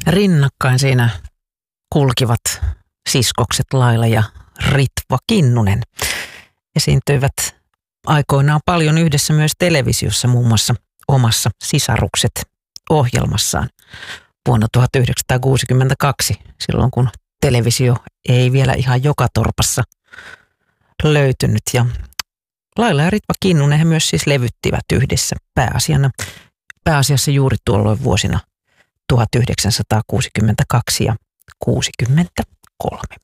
Rinnakkain siinä kulkivat siskokset Laila ja Ritva Kinnunen. Esiintyivät aikoinaan paljon yhdessä myös televisiossa, muun muassa omassa Sisarukset-ohjelmassaan vuonna 1962, silloin kun televisio ei vielä ihan joka torpassa löytynyt. Ja Laila ja Ritva Kinnunen he myös siis levyttivät yhdessä pääasiassa juuri tuolloin vuosina 1962 ja 1963.